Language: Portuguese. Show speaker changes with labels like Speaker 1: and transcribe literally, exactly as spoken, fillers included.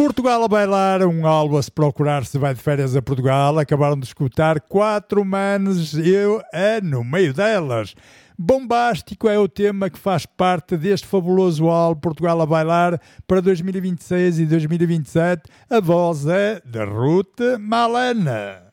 Speaker 1: Portugal a bailar, um álbum a se procurar se vai de férias a Portugal. Acabaram de escutar quatro manos, eu é no meio delas. Bombástico é o tema que faz parte deste fabuloso álbum Portugal a bailar para dois mil e vinte e seis e dois mil e vinte e sete. A voz é da Ruth Malena.